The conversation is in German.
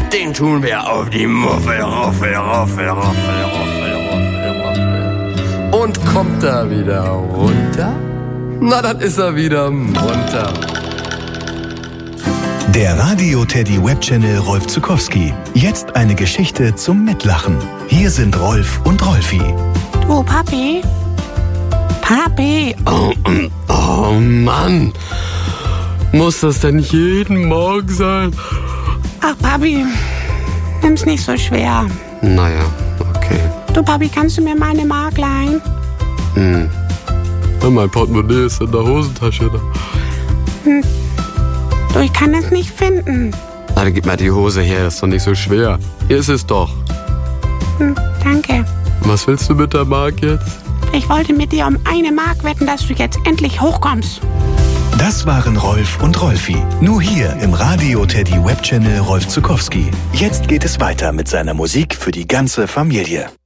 Den tun wir auf die Muffel, Ruffel, Ruffel, Ruffel, Ruffel, Ruffel, Ruffel. Und kommt er wieder runter? Na, dann ist er wieder munter. Der Radio Teddy Webchannel Rolf Zuckowski. Jetzt eine Geschichte zum Mitlachen. Hier sind Rolf und Rolfi. Du, Papi? Papi? Oh Mann. Muss das denn jeden Morgen sein? Ach, Papi, nimm's nicht so schwer. Naja, okay. Du, Papi, kannst du mir mal eine Mark leihen? Ja, mein Portemonnaie ist in der Hosentasche. Du, ich kann es nicht finden. Na, dann gib mal die Hose her, das ist doch nicht so schwer. Hier ist es doch. Danke. Was willst du mit der Mark jetzt? Ich wollte mit dir um 1 Mark wetten, dass du jetzt endlich hochkommst. Das waren Rolf und Rolfi. Nur hier im Radio Teddy Webchannel Rolf Zuckowski. Jetzt geht es weiter mit seiner Musik für die ganze Familie.